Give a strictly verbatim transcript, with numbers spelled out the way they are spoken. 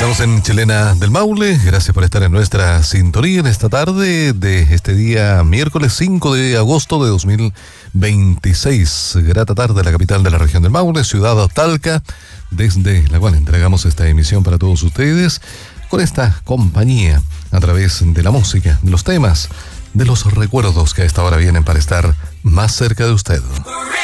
Estamos en Chilena del Maule. Gracias por estar en nuestra sintonía en esta tarde de este día miércoles cinco de agosto de dos mil veintiséis. Grata tarde en la capital de la región del Maule, ciudad de Talca, desde la cual entregamos esta emisión para todos ustedes con esta compañía a través de la música, de los temas, de los recuerdos que a esta hora vienen para estar más cerca de usted.